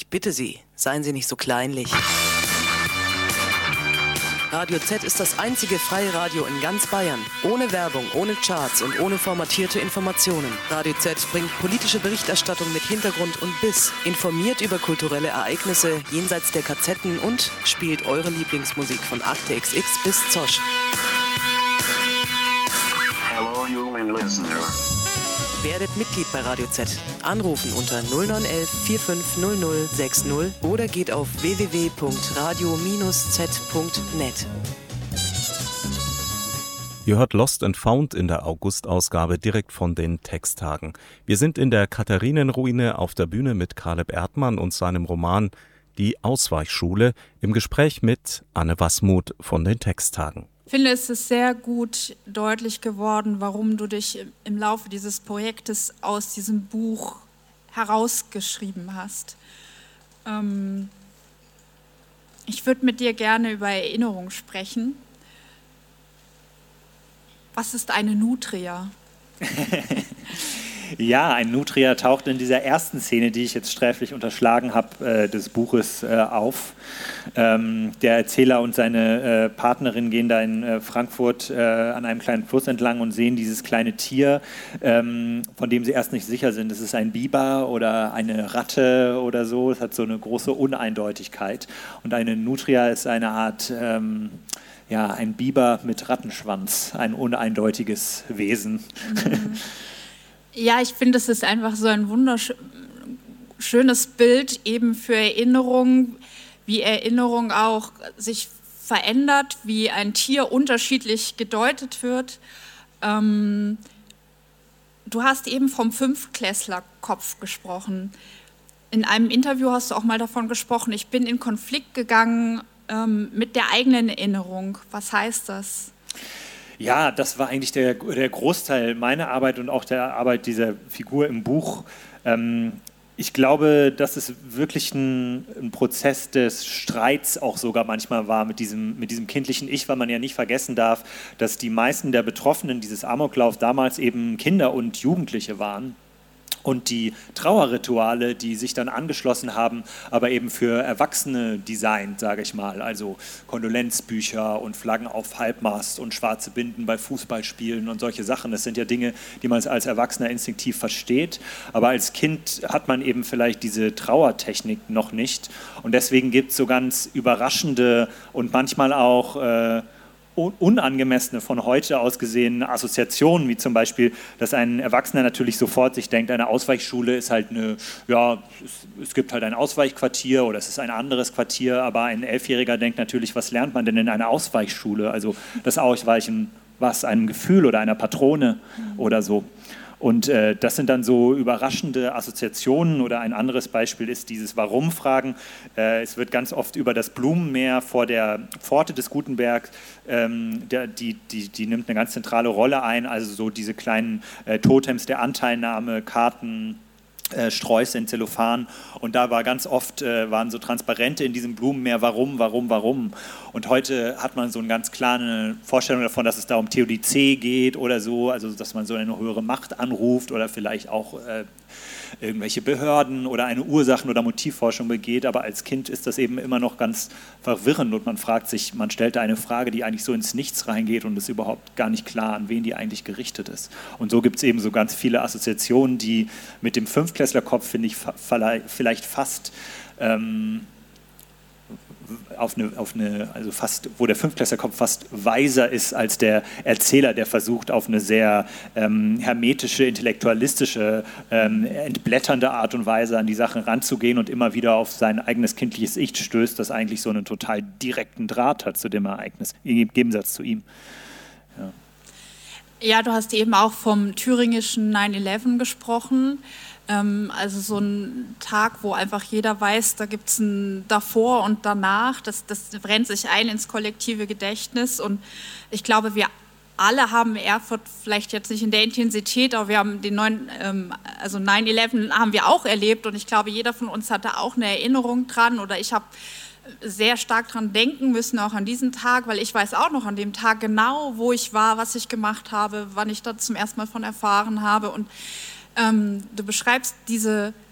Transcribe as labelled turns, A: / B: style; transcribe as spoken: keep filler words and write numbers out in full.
A: Ich bitte Sie, seien Sie nicht so kleinlich. Radio Z ist das einzige freie Radio in ganz Bayern. Ohne Werbung, ohne Charts und ohne formatierte Informationen. Radio Z bringt politische Berichterstattung mit Hintergrund und Biss, informiert über kulturelle Ereignisse jenseits der Kazetten und spielt eure Lieblingsmusik von Akte X X bis Zosch.
B: Hello, human listener.
A: Werdet Mitglied bei Radio Z. Anrufen unter null neun eins vier fünf null null sechs null oder geht auf w w w punkt radio z punkt net.
C: Ihr hört Lost and Found in der August-Ausgabe direkt von den Texttagen. Wir sind in der Katharinenruine auf der Bühne mit Caleb Erdmann und seinem Roman Die Ausweichschule im Gespräch mit Anne Wasmuth von den Texttagen.
D: Ich finde, es ist sehr gut deutlich geworden, warum du dich im Laufe dieses Projektes aus diesem Buch herausgeschrieben hast. Ähm, ich würde mit dir gerne über Erinnerung sprechen. Was ist eine Nutria?
E: Ja, ein Nutria taucht in dieser ersten Szene, die ich jetzt sträflich unterschlagen habe, äh, des Buches äh, auf. Ähm, der Erzähler und seine äh, Partnerin gehen da in äh, Frankfurt äh, an einem kleinen Fluss entlang und sehen dieses kleine Tier, ähm, von dem sie erst nicht sicher sind. Ist es ein Biber oder eine Ratte oder so? Es hat so eine große Uneindeutigkeit. Und eine Nutria ist eine Art... Ähm, ja, ein Biber mit Rattenschwanz, ein uneindeutiges Wesen.
D: Mhm. Ja, ich finde, es ist einfach so ein wunderschönes Bild eben für Erinnerung, wie Erinnerung auch sich verändert, wie ein Tier unterschiedlich gedeutet wird. Ähm, du hast eben vom Fünftklässlerkopf gesprochen. In einem Interview hast du auch mal davon gesprochen, ich bin in Konflikt gegangen ähm, mit der eigenen Erinnerung. Was heißt das?
E: Ja, das war eigentlich der, der Großteil meiner Arbeit und auch der Arbeit dieser Figur im Buch. Ähm, ich glaube, dass es wirklich ein, ein Prozess des Streits auch sogar manchmal war mit diesem, mit diesem kindlichen Ich, weil man ja nicht vergessen darf, dass die meisten der Betroffenen dieses Amoklauf damals eben Kinder und Jugendliche waren. Und die Trauerrituale, die sich dann angeschlossen haben, aber eben für Erwachsene designt, sage ich mal. Also Kondolenzbücher und Flaggen auf Halbmast und schwarze Binden bei Fußballspielen und solche Sachen. Das sind ja Dinge, die man als Erwachsener instinktiv versteht. Aber als Kind hat man eben vielleicht diese Trauertechnik noch nicht. Und deswegen gibt es so ganz überraschende und manchmal auch... Äh, unangemessene, von heute aus gesehene Assoziationen, wie zum Beispiel, dass ein Erwachsener natürlich sofort sich denkt, eine Ausweichschule ist halt eine, ja, es, es gibt halt ein Ausweichquartier oder es ist ein anderes Quartier, aber ein Elfjähriger denkt natürlich, was lernt man denn in einer Ausweichschule? Also das Ausweichen, was, einem Gefühl oder einer Patrone oder so. Und äh, das sind dann so überraschende Assoziationen. Oder ein anderes Beispiel ist dieses Warum-Fragen. Äh, es wird ganz oft über das Blumenmeer vor der Pforte des Gutenberg, ähm, der, die, die, die nimmt eine ganz zentrale Rolle ein. Also so diese kleinen äh, Totems der Anteilnahme, Karten, Äh, Sträuße in Zellophan, und da war ganz oft, äh, waren so Transparente in diesem Blumenmeer, warum, warum, warum. Und heute hat man so eine ganz klare Vorstellung davon, dass es da um Theodizee geht oder so, also dass man so eine höhere Macht anruft oder vielleicht auch äh, irgendwelche Behörden oder eine Ursachen- oder Motivforschung begeht, aber als Kind ist das eben immer noch ganz verwirrend und man fragt sich, man stellt da eine Frage, die eigentlich so ins Nichts reingeht und ist überhaupt gar nicht klar, an wen die eigentlich gerichtet ist. Und so gibt es eben so ganz viele Assoziationen, die mit dem Fünftklässlerkopf, finde ich, vielleicht fast ähm, auf eine, auf eine, also fast, wo der Fünftklässlerkopf fast weiser ist als der Erzähler, der versucht, auf eine sehr ähm, hermetische, intellektualistische, ähm, entblätternde Art und Weise an die Sachen ranzugehen und immer wieder auf sein eigenes kindliches Ich stößt, das eigentlich so einen total direkten Draht hat zu dem Ereignis, im Gegensatz zu ihm. Ja.
D: Ja, du hast eben auch vom thüringischen neun elf gesprochen. Also so ein Tag, wo einfach jeder weiß, da gibt es ein davor und danach, das, das brennt sich ein ins kollektive Gedächtnis und ich glaube, wir alle haben Erfurt vielleicht jetzt nicht in der Intensität, aber wir haben den neuen, also neun elf haben wir auch erlebt und ich glaube, jeder von uns hatte auch eine Erinnerung dran oder ich habe sehr stark dran denken müssen, auch an diesen Tag, weil ich weiß auch noch an dem Tag genau, wo ich war, was ich gemacht habe, wann ich da zum ersten Mal von erfahren habe und Ähm, du beschreibst diese